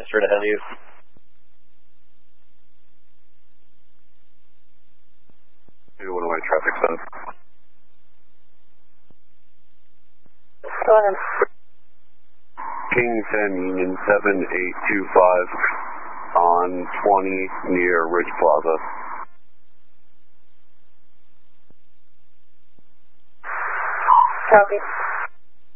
straight ahead of you. One-way traffic center. Go ahead. King 10 Union 7825 on 20 near Ridge Plaza. Copy.